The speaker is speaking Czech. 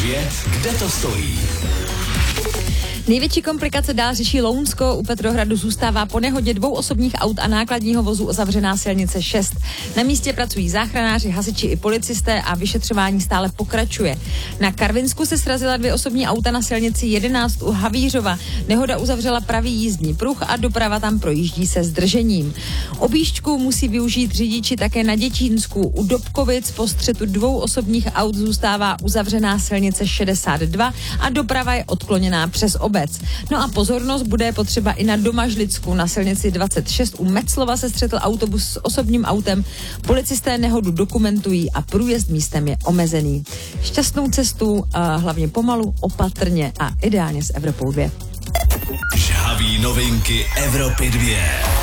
kde to stojí. Největší komplikace dál řeší Lounsko. U Petrohradu zůstává po nehodě 2 osobních aut a nákladního vozu uzavřená silnice 6. Na místě pracují záchranáři, hasiči i policisté a vyšetřování stále pokračuje. Na Karvinsku se srazila 2 osobní auta na silnici 11 u Havířova. Nehoda uzavřela pravý jízdní pruh a doprava tam projíždí se zdržením. Objížďku musí využít řidiči také na Děčínsku. U Dobkovic po střetu 2 osobních aut zůstává uzavřená silnice 62 a doprava je odkloněná přes obec. No a pozornost bude potřeba i na Domažlicku. Na silnici 26 u Metzlova se střetl autobus s osobním autem. Policisté nehodu dokumentují a průjezd místem je omezený. Šťastnou cestu, hlavně pomalu, opatrně a ideálně s Evropou 2. Žhaví novinky Evropy 2.